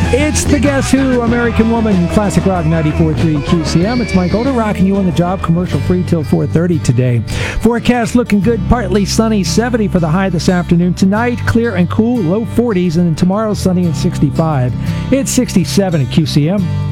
It's the Guess Who, American Woman, Classic Rock 94.3 QCM. It's Mike Older rocking you on the job, commercial free till 4:30 today. Forecast looking good, partly sunny, 70 for the high this afternoon. Tonight, clear and cool, low 40s, and then tomorrow, sunny and 65. It's 67 at QCM.